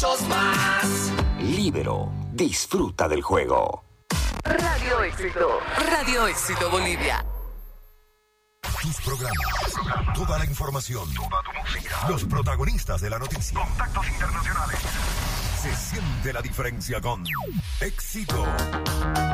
muchos más. Libero, disfruta del juego. Radio Éxito. Radio Éxito Bolivia. Tus programas, toda la información, toda tu música, los protagonistas de la noticia, contactos internacionales. Se siente la diferencia con Éxito.